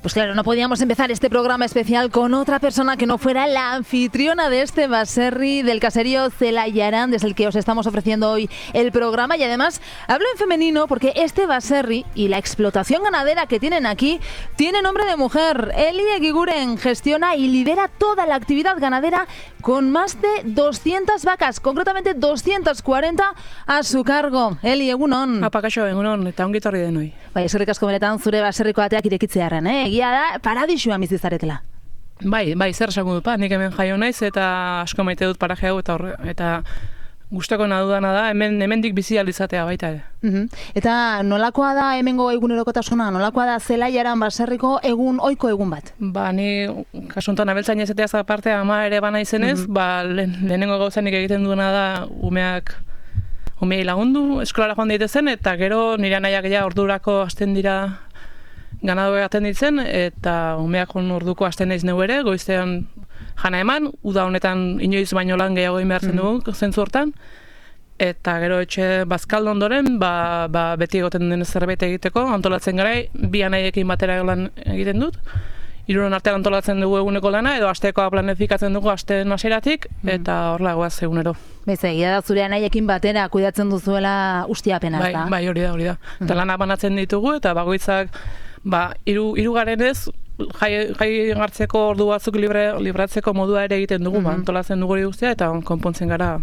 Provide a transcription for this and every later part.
Pues claro, no podíamos empezar este programa especial con otra persona que no fuera la anfitriona de este baserri del caserío Zelayaran, desde el que os estamos ofreciendo hoy el programa. Y además hablo en femenino porque este baserri y la explotación ganadera que tienen aquí tiene nombre de mujer. Eli Egiguren gestiona y lidera toda la actividad ganadera con más de 200 vacas, concretamente 240 a su cargo. Eli, egunon. Apakaixo, egunon, eta ongi etorri denoi. Bai, eskerrik asko benetan zure baserriko ateak irekitzearren, Egia da, paradisua bizi zaretela. Bai, zer esango dut, nik hemen jaio naiz eta asko maite dut paraje hau eta gustoko nadudana da hemendik bizi ahal izatea baita ere. Eta nolakoa da hemengo egunerokotasuna, nolakoa da Zelayaran baserriko ohiko egun bat? Ni kasu honetan abeltzaina izateaz aparte ama ere bana izenez, lehenengo gauzanik egiten duena da umeei lagundu, eskolara joan daitezen, eta gero nire anaiak ordurako hasten dira ganado atenditzen, eta umeak orduko hasten naiz neu ere, goizean jana eman, uda honetan inoiz baino lan gehiago egin behartzen dugu zentzu hortan, eta gero etxe bazkaldo ondoren, beti egoten den zerbait egiteko, antolatzen garai, bi anaiekin batera lan egiten dut, hiruron artean antolatzen dugu eguneko lana, edo astekoa planifikatzen dugu asteen hasieratik, eta horrela goaz egunero. Bez, egia da zure anaiekin batera kuidatzen duzuela ustiapena, ez da? Bai, hori da. Eta lana banatzen ditugu, eta bagoitzak, hiru garenez, jai hartzeko ordu batzuk libratzeko modua ere egiten dugu, antolatzen dugu hori guztia, eta konpontzen gara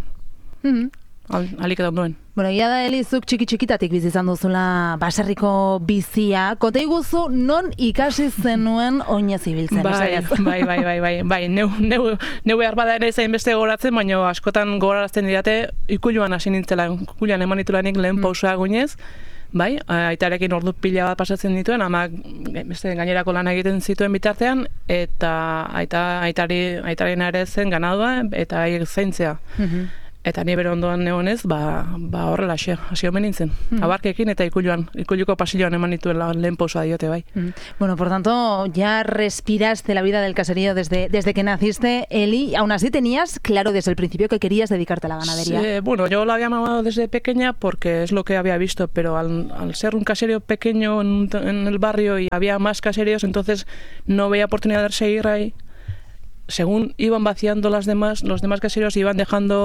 alik edo ondoen. Bueno, egia da, Eli, zuk txiki-txikitatik bizi izan duzula baserriko bizia. Kote iguzu, non ikasi zenuen oinez ibiltzen? Bai, neu behar bada ere zain beste goratzen, baina askotan gorarazten didate, ikuluan hasi nintzela, ikuluan eman ditulanik lehen pausoa oinez. Bai, aitarekin ordu pila bat pasatzen dituen, amak beste gainerako lan egiten zituen bitartean, eta aitaren ere zen ganadoa, eta zaintzea. Eta ni bere ondoan neonez, horrela hasi omen nintzen. Abarkekin eta ikuluko pasilloan eman dituen lehen pausoa diote, bai. Bueno, por tanto, ya respiraste la vida del caserío desde que naciste, Eli. Aún así tenías claro desde el principio que querías dedicarte a la ganadería. Sí, bueno, yo lo había amado desde pequeña porque es lo que había visto, pero al ser un caserío pequeño en el barrio y había más caseríos, entonces no veía oportunidad de seguir ahí. Según iban vaciando los demás caseríos, se iban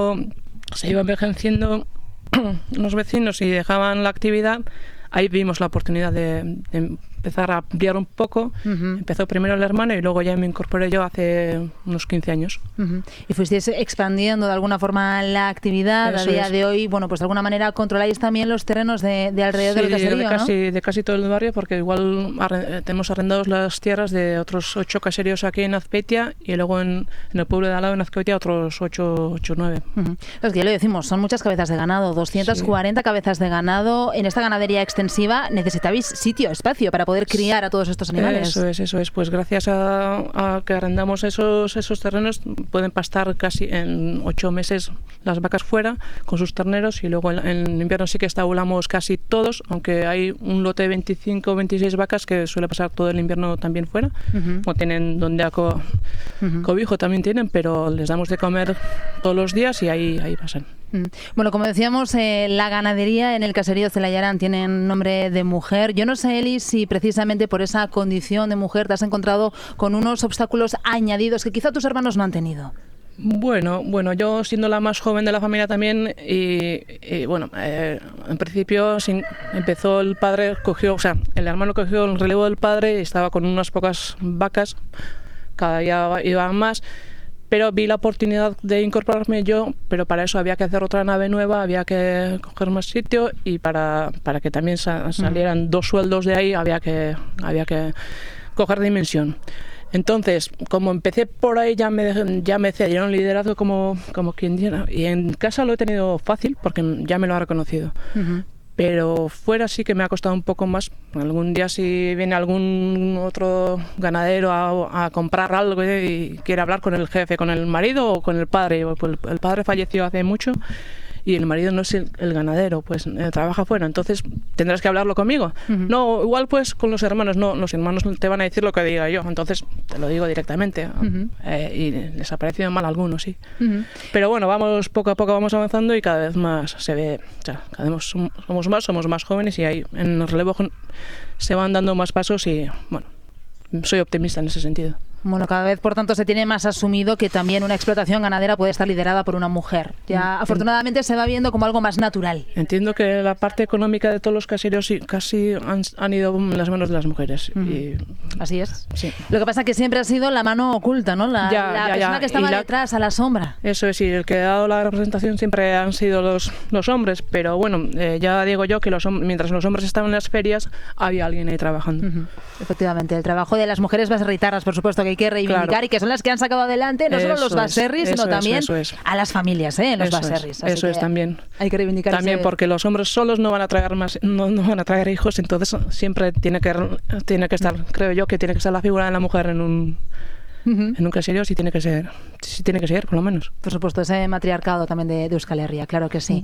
envejeciendo los vecinos y dejaban la actividad, ahí vimos la oportunidad de empezar a ampliar un poco. Empezó primero el hermano y luego ya me incorporé yo hace unos 15 años. Y fuisteis expandiendo de alguna forma la actividad. Eso a día de hoy, bueno, pues de alguna manera controláis también los terrenos de alrededor del caserío, ¿no? De casi todo el barrio, porque igual tenemos arrendados las tierras de otros 8 caseríos aquí en Azpeitia y luego en el pueblo de al lado, en Azcoitia, otros 8 9. Es que ya lo decimos, son muchas cabezas de ganado, 240 cabezas de ganado. En esta ganadería extensiva necesitabais sitio, espacio para poder criar a todos estos animales. Eso es. Pues gracias a que arrendamos esos terrenos, pueden pastar casi en 8 meses las vacas fuera con sus terneros, y luego en invierno sí que estabulamos casi todos, aunque hay un lote de 25 o 26 vacas que suele pasar todo el invierno también fuera. O tienen donde cobijo también tienen, pero les damos de comer todos los días y ahí pasan. Bueno, como decíamos, la ganadería en el caserío Zelayaran tiene nombre de mujer. Yo no sé, Eli, si precisamente por esa condición de mujer te has encontrado con unos obstáculos añadidos que quizá tus hermanos no han tenido. Bueno, yo siendo la más joven de la familia también, y bueno, en principio empezó el padre, el hermano cogió el relevo del padre y estaba con unas pocas vacas, cada día iban más. Pero vi la oportunidad de incorporarme yo, pero para eso había que hacer otra nave nueva, había que coger más sitio, y para que también salieran 2 sueldos de ahí había que coger dimensión. Entonces, como empecé por ahí, ya me cedieron liderazgo como quien diera, y en casa lo he tenido fácil porque ya me lo ha reconocido. Pero fuera sí que me ha costado un poco más. Algún día si viene algún otro ganadero a comprar algo y quiere hablar con el jefe, con el marido o con el padre. Pues el padre falleció hace mucho y el marido no es el ganadero, pues trabaja fuera, entonces tendrás que hablarlo conmigo. No, igual pues con los hermanos, no, los hermanos te van a decir lo que diga yo, entonces te lo digo directamente. Y les ha parecido mal a algunos, sí. Pero bueno, poco a poco vamos avanzando y cada vez más se ve, o sea, cada vez somos más jóvenes y ahí en el relevo se van dando más pasos y bueno, soy optimista en ese sentido. Bueno, cada vez, por tanto, se tiene más asumido que también una explotación ganadera puede estar liderada por una mujer. Ya, afortunadamente, se va viendo como algo más natural. Entiendo que la parte económica de todos los caseros sí, casi han ido en las manos de las mujeres. Y, así es. Sí. Lo que pasa es que siempre ha sido la mano oculta, ¿no? La persona que estaba detrás, a la sombra. Eso es, y el que ha dado la representación siempre han sido los hombres, pero bueno, ya digo yo que mientras los hombres estaban en las ferias, había alguien ahí trabajando. Efectivamente, el trabajo de las mujeres baserritarras, por supuesto, que hay que reivindicar, claro, y que son las que han sacado adelante no solo los baserris, sino también a las familias, los baserris. Eso es también. Hay que reivindicar también porque los hombres solos no van a traer no van a traer hijos, entonces siempre tiene que estar, creo yo, que tiene que estar la figura de la mujer en un caserío, sí tiene que ser, por lo menos. Por supuesto, ese matriarcado también de Euskal Herria, claro que sí.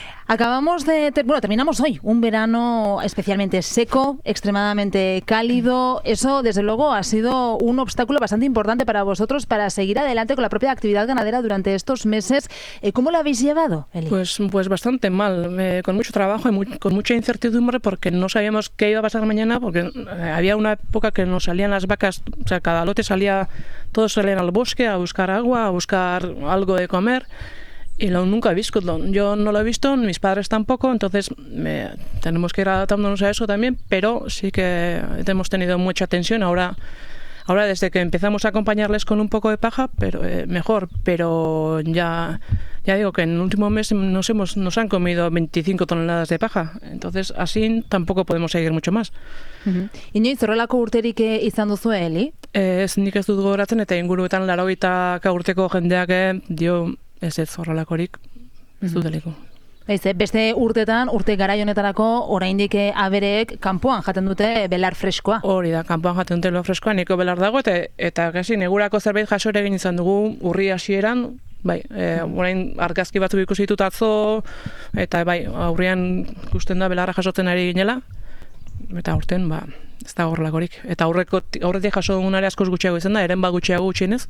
Terminamos hoy un verano especialmente seco, extremadamente cálido. Eso, desde luego, ha sido un obstáculo bastante importante para vosotros para seguir adelante con la propia actividad ganadera durante estos meses. ¿Cómo lo habéis llevado, Eli? Pues bastante mal, con mucho trabajo y con mucha incertidumbre, porque no sabíamos qué iba a pasar mañana, porque había una época que nos salían las vacas, o sea, cada lote todos salían al bosque a buscar agua, a buscar algo de comer. Y nunca he visto, yo no lo he visto, mis padres tampoco, entonces tenemos que ir adaptándonos a eso también, pero sí que hemos tenido mucha tensión. Ahora desde que empezamos a acompañarles con un poco de paja, pero mejor, pero ya digo que en el último mes nos han comido 25 toneladas de paja, entonces así tampoco podemos seguir mucho más. Inoiz, horrelako urterik izan duzu, Eli? Nik ez dut gogoratzen, eta inguruetan 80 urteko jendeak dio ez horrelakorik ez duteliko. Beste urte garai honetarako oraindik abereek kanpoan jaten dute belar freskoa. Hori da, kanpoan jaten dute belar freskoa, niko belar dago, eta kasi negurako zerbait jaso ere egin izan dugu urri hasieran, bai, orain argazki batzuk ikusi ditut atzo, eta bai, aurrean ikusten da belarra jasotzen ari ginela, eta aurten, ez da horrelakorik. Eta aurretik jaso dugunare askoz gutxiago izan da, eren gutxiago gutxienez.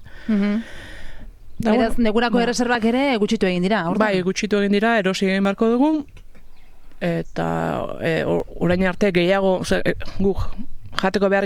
Beraz, negurako erreserbak ere gutxitu egin dira, orduan? Bai, gutxitu egin dira, erosi egin barko dugu, eta orain arte gehiago, guk jateko behar